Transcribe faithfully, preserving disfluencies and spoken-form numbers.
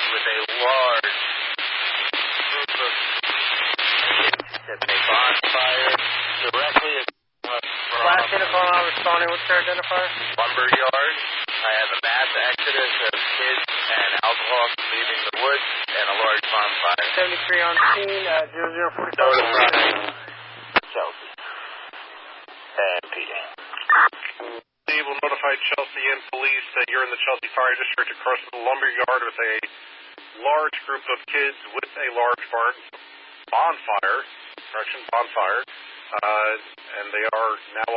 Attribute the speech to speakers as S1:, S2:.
S1: with a large group of kids at a bonfire directly across from
S2: Last uniform out responding. What's your identifier?
S1: Lumberyard. I have a mass exodus of kids and alcohol leaving the woods and a large bonfire.
S2: seventy-three on scene, uh, zero zero four five.
S1: Notifying Chelsea and P A.
S3: Steve will notify Chelsea and police that you're in the Chelsea Fire District across the Lumberyard with a large group of kids with a large bar bonfire, correction, bonfire, uh, and they are now